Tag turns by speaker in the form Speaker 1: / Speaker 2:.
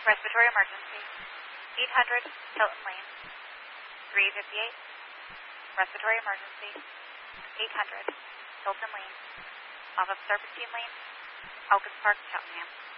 Speaker 1: Respiratory emergency. 800 Hilton Lane. 358. Respiratory emergency. 800 Hilton Lane. Off of Serpentine Lane, Elkins Park, Cheltenham.